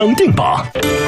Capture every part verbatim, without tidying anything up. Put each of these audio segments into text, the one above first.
绑定吧！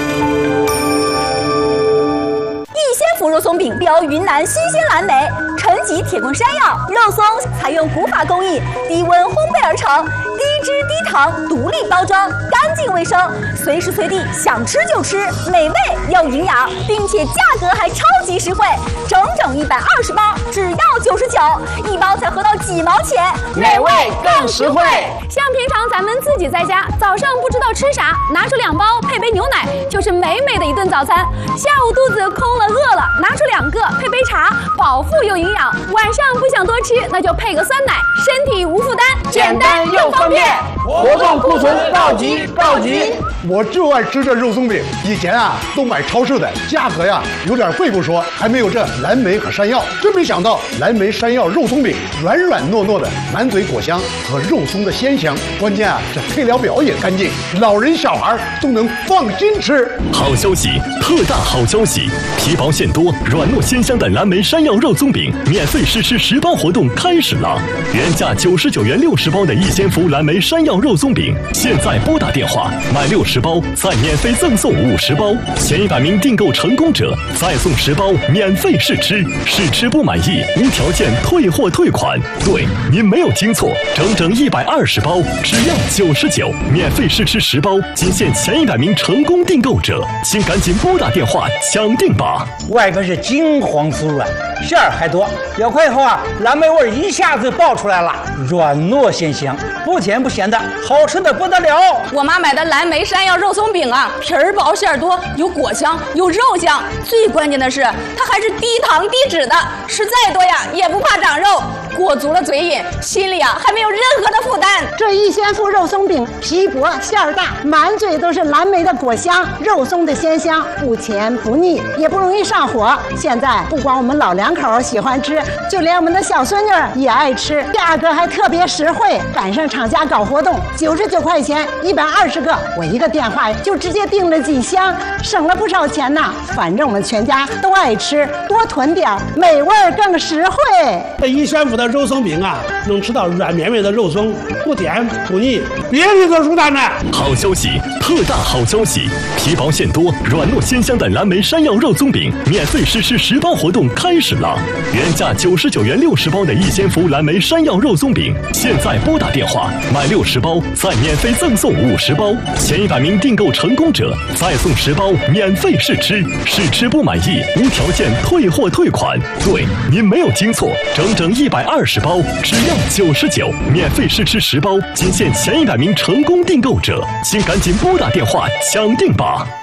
逸仙福肉松饼标云南新鲜蓝莓，陈吉铁棍山药，肉松采用古法工艺，低温烘焙而成，低脂低糖，独立包装，干净卫生，随时随地想吃就吃，美味又营养，并且价格还超级实惠，整整一百二十包，只要九十九，一包才合到几毛钱， 美味更实惠。 像平常咱们自己在家，早上不知道吃啥，拿出两包配杯牛奶，就是美美的一顿早餐。下午肚子空了饿了，拿出两个配杯茶，饱腹又营养。晚上不想多吃，那就配个酸奶，身体无负担， 简单又方便。活动库存告急告急！ 我就爱吃这肉松饼，以前啊都买超市的，价格呀有点贵不说，还没有这蓝莓和山药。真没想到蓝莓山药肉松饼软软糯糯的，满嘴果香和肉松的鲜香，关键啊这配料表也干净，老人小孩都能放心吃。 好消息，特大好消息！皮薄馅多、软糯鲜香的蓝莓山药肉松饼免费试吃十包活动开始了，原价九十九元六十包的逸仙福蓝莓山药肉松饼，现在拨打电话买六十包再免费赠送五十包，前一百名订购成功者再送十包免费试吃，试吃不满意无条件退货退款。对，您没有听错，整整一百二十包，只要九十九，免费试吃十包，仅限前一百名成功订购者，请赶紧拨打电话抢定吧！ 外边是金黄酥软，馅儿还多，咬开以后啊，蓝莓味一下子爆出来了，软糯鲜香，不甜不咸的，好吃的不得了。 我妈买的蓝莓山药肉松饼啊，皮儿薄馅儿多，有果香，有肉香，最关键的是它还是低糖低脂的，吃再多呀也不怕长肉，过足了嘴瘾，心里啊还没有任何的负担。 这逸仙福肉松饼皮薄馅儿大，满嘴都是蓝莓的果香，肉松的鲜香，不甜不腻，也不容易上火。现在不光我们老两口喜欢吃，就连我们的小孙女也爱吃，价格还特别实惠，赶上厂家搞活动，九十九块钱一百二十个，我一个电话就直接订了几箱，省了不少钱呢。反正我们全家都爱吃，多囤点，美味更实惠。 这逸仙福的肉松饼啊，能吃到软绵绵的肉松，不甜不腻，别提多舒坦了。 好消息，特大好消息！皮薄馅多、软糯鲜香的蓝莓山药肉松饼免费试吃十包活动开始了，原价九十九元六十包的逸仙福蓝莓山药肉松饼，现在拨打电话买六十包再免费赠送五十包，前一百名订购成功者再送十包免费试吃，试吃不满意无条件退货退款。对，您没有听错，整整一百二十包，只要九十九，免费试吃十包，仅限前一百名成功订购者，请赶紧拨打电话抢定吧！